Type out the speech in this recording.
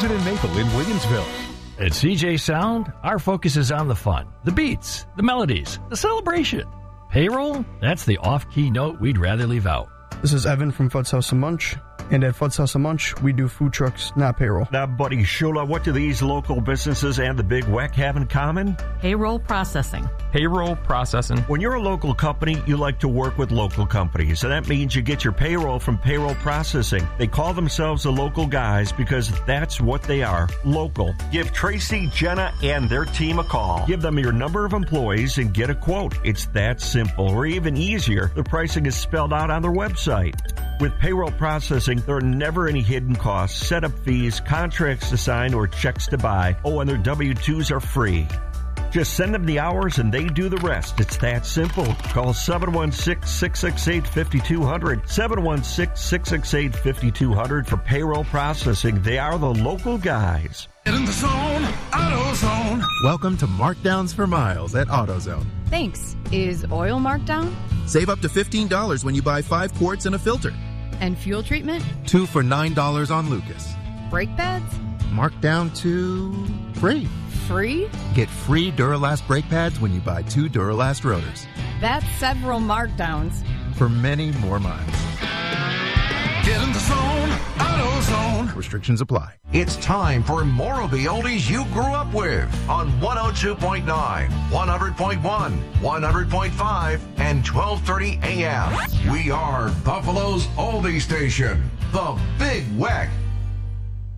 President Maple in Williamsville. At CJ Sound, our focus is on the fun, the beats, the melodies, the celebration. Payroll, that's the off-key note we'd rather leave out. This is Evan from Fud's House of Munch. And at Fud's House of Munch, we do food trucks, not payroll. Now, buddy Shula, what do these local businesses and the Big WEC have in common? Payroll processing. Payroll processing. When you're a local company, you like to work with local companies, and that means you get your payroll from payroll processing. They call themselves the local guys because that's what they are, local. Give Tracy, Jenna, and their team a call. Give them your number of employees and get a quote. It's that simple, or even easier. The pricing is spelled out on their website. With payroll processing, there are never any hidden costs, setup fees, contracts to sign, or checks to buy. Oh, and their W-2s are free. Just send them the hours and they do the rest. It's that simple. Call 716-668-5200. 716-668-5200 for payroll processing. They are the local guys. Get in the zone, AutoZone. Welcome to Markdowns for Miles at AutoZone. Thanks. Is oil marked down? Save up to $15 when you buy 5 quarts and a filter. And fuel treatment? 2 for $9 on Lucas. Brake pads? Marked down to free. Free? Get free Duralast brake pads when you buy 2 Duralast rotors. That's several markdowns. For many more miles. Get in the zone, AutoZone. Restrictions apply. It's time for more of the oldies you grew up with on 102.9, 100.1, 100.5, and 1230 AM. We are Buffalo's oldie station, the Big WEC.